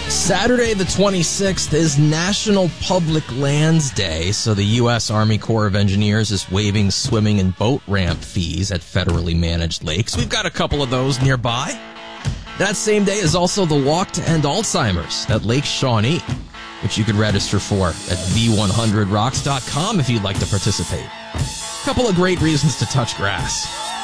Saturday the 26th is National Public Lands Day, so the U.S. Army Corps of Engineers is waiving swimming and boat ramp fees at federally managed lakes. We've got a couple of those nearby. That same day is also the Walk to End Alzheimer's at Lake Shawnee, which you could register for at v100rocks.com if you'd like to participate. A couple of great reasons to touch grass.